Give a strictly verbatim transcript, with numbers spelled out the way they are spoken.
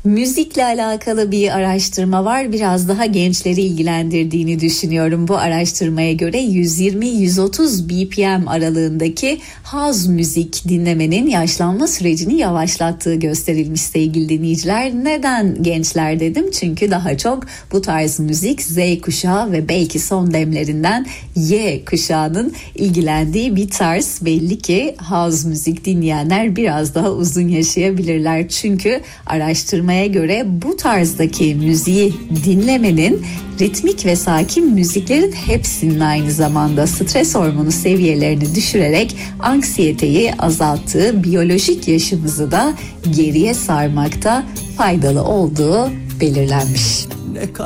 Müzikle alakalı bir araştırma var. Biraz daha gençleri ilgilendirdiğini düşünüyorum. Bu araştırmaya göre yüz yirmi yüz otuz B P M aralığındaki house müzik dinlemenin yaşlanma sürecini yavaşlattığı gösterilmiş sevgili dinleyiciler. Neden gençler dedim? Çünkü daha çok bu tarz müzik Z kuşağı ve belki son demlerinden Y kuşağının ilgilendiği bir tarz. Belli ki house müzik dinleyenler biraz daha uzun yaşayabilirler. Çünkü araştırma göre bu tarzdaki müziği dinlemenin ritmik ve sakin müziklerin hepsinin aynı zamanda stres hormonu seviyelerini düşürerek anksiyeteyi azalttığı, biyolojik yaşımızı da geriye sarmakta faydalı olduğu belirlenmiş.